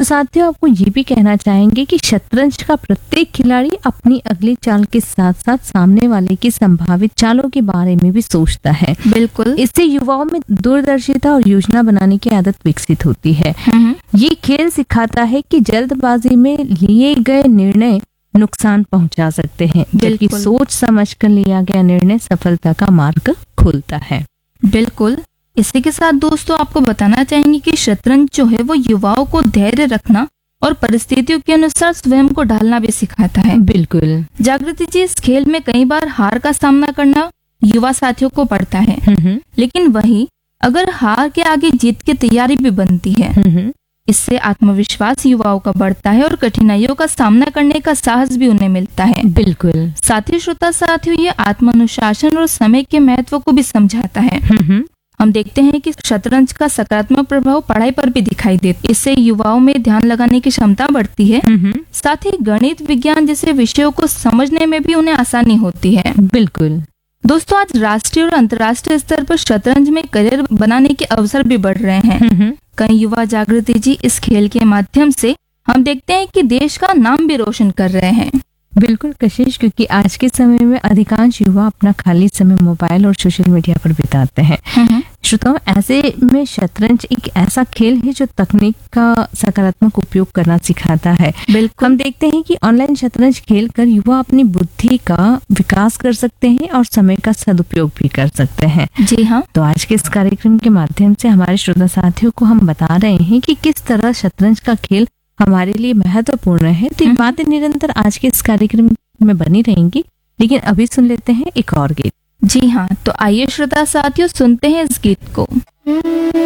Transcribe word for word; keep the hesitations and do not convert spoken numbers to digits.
साथियों, आपको ये भी कहना चाहेंगे कि शतरंज का प्रत्येक खिलाड़ी अपनी अगली चाल के साथ साथ सामने वाले की संभावित चालों के बारे में भी सोचता है। बिल्कुल। इससे युवाओं में दूरदर्शिता और योजना बनाने की आदत विकसित होती है। ये खेल सिखाता है कि जल्दबाजी में लिए गए निर्णय नुकसान पहुंचा सकते हैं, जबकि सोच समझ कर लिया गया निर्णय सफलता का मार्ग खोलता है। बिल्कुल। इसी के साथ दोस्तों आपको बताना चाहेंगे कि शतरंज जो है वो युवाओं को धैर्य रखना और परिस्थितियों के अनुसार स्वयं को ढालना भी सिखाता है। बिल्कुल। जागृति जी, इस खेल में कई बार हार का सामना करना युवा साथियों को पड़ता है, लेकिन वही अगर हार के आगे जीत की तैयारी भी बनती है। इससे आत्मविश्वास युवाओं का बढ़ता है और कठिनाइयों का सामना करने का साहस भी उन्हें मिलता है। बिल्कुल। साथी श्रोता साथियों, ये आत्मानुशासन और समय के महत्व को भी समझाता है। हम देखते हैं कि शतरंज का सकारात्मक प्रभाव पढ़ाई पर भी दिखाई देता है। इससे युवाओं में ध्यान लगाने की क्षमता बढ़ती है। साथ ही गणित, विज्ञान जैसे विषयों को समझने में भी उन्हें आसानी होती है। बिल्कुल। दोस्तों, आज राष्ट्रीय और अंतर्राष्ट्रीय स्तर पर शतरंज में करियर बनाने के अवसर भी बढ़ रहे हैं। कई युवा, जागृति जी, इस खेल के माध्यम से हम देखते हैं कि देश का नाम भी रोशन कर रहे हैं। बिल्कुल कशिश, क्योंकि आज के समय में अधिकांश युवा अपना खाली समय मोबाइल और सोशल मीडिया पर बिताते हैं। श्रोताओं, ऐसे में शतरंज एक ऐसा खेल है जो तकनीक का सकारात्मक उपयोग करना सिखाता है। बिल्कुल। हम देखते हैं कि ऑनलाइन शतरंज खेल कर युवा अपनी बुद्धि का विकास कर सकते हैं और समय का सदुपयोग भी कर सकते हैं। जी हाँ। तो आज के इस कार्यक्रम के माध्यम से हमारे श्रोता साथियों को हम बता रहे हैं कि किस तरह शतरंज का खेल हमारे लिए महत्वपूर्ण है। तो ये बातें निरंतर आज के इस कार्यक्रम में बनी रहेंगी, लेकिन अभी सुन लेते हैं एक और गीत। जी हाँ, तो आइए श्रोता साथियों सुनते हैं इस गीत को।